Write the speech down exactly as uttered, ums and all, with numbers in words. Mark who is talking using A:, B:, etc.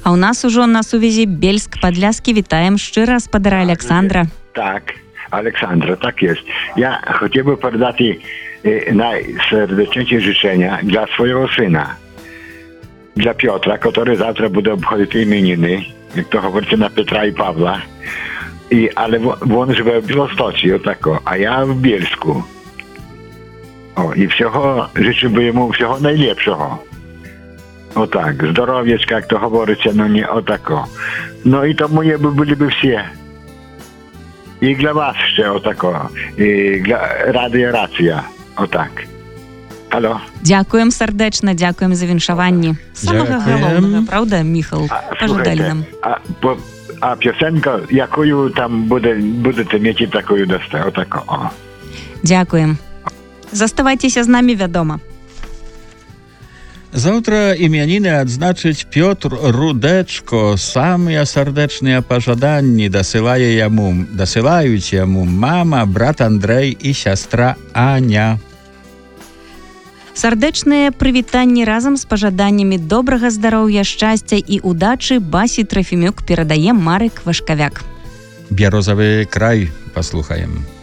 A: А у нас ужо на сувязі Бельск-Падляскі. Вітаем шчыра спадара Александра.
B: Так, Aleksandra, tak jest. Ja chciałbym передać e, najserdeczniejsze życzenia dla swojego syna, dla Piotra, który завтра буде obchodzić imieniny, jak to mówicie, na Piotra i Pawła. I, ale on żyje w Białostoci, o tako, a ja w Bielsku. O, i всього, życzyłbym jemu всього najlepszego. O tak, zdrowieczka, jak to mówicie, no nie, o tako. No i to moje by byliby wszyscy. I dla was jeszcze, o tako, i dla Radio Racja, o tak. Halo?
A: Дякуем сардэчна, дякуем за віншаванні. Самага галоўнага, правда, Міхал? Пажадалі нам.
B: А, по, а пісенка, якою там буде, будете мець, такою дасте, о тако, о.
A: Дякуем. Заставайцеся з намі, вядома.
C: Заўтра імяніны адзначыць Пётр Рудэчко. Самыя сардэчныя пажаданні дасылае яму, дасылаюць яму мама, брат Андрэй і сястра Аня.
A: Сардэчныя прывітанні разам з пажаданнямі добрага здароўя, шчасця і удачы Басі Трафімюк перадае Марык Вашкавяк.
C: Бярозавы край паслухаем.